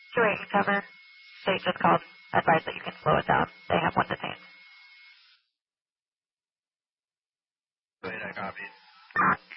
280 cover. They just called, advised that you can slow it down. They have one detained. Wait, I copied.